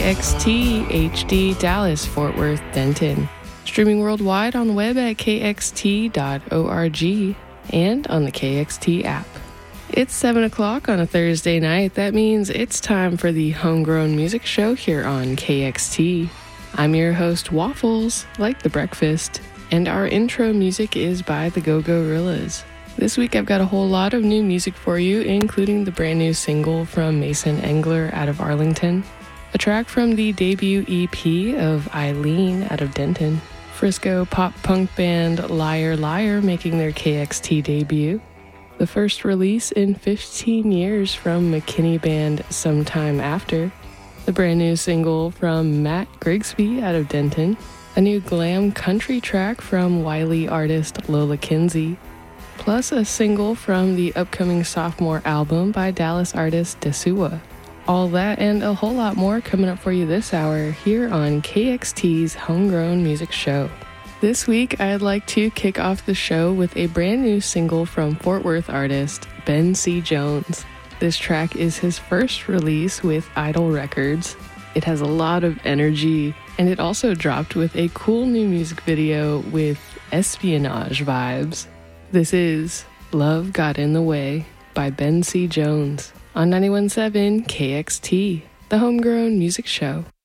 KXT HD Dallas, Fort Worth, Denton. Streaming worldwide on the web at kxt.org and on the KXT app. It's 7 o'clock on a Thursday night. That means it's time for the Homegrown Music Show here on KXT. I'm your host, Waffles, like the breakfast, and our intro music is by the Go-Gorillas. This week I've got a whole lot of new music for you, including the brand new single from Mason Engler out of Arlington, a track from the debut EP of Eileen out of Denton, Frisco pop-punk band Liar Liar making their KXT debut, the first release in 15 years from McKinney band Sometime After, the brand new single from Matt Grigsby out of Denton, a new glam country track from Wiley artist Lola Kinsey, plus a single from the upcoming sophomore album by Dallas artist Desua. All that and a whole lot more coming up for you this hour here on KXT's Homegrown Music Show. This week, I'd like to kick off the show with a brand new single from Fort Worth artist Ben C. Jones. This track is his first release with Idol Records. It has a lot of energy, and it also dropped with a cool new music video with espionage vibes. This is Love Got in the Way by Ben C. Jones on 91.7 KXT, the Homegrown Music Show.